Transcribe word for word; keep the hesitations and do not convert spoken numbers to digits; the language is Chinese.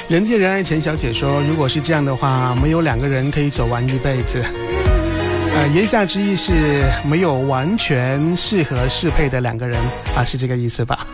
人见人爱陈小姐说，如果是这样的话，没有两个人可以走完一辈子。呃，言下之意是没有完全适合适配的两个人啊，是这个意思吧？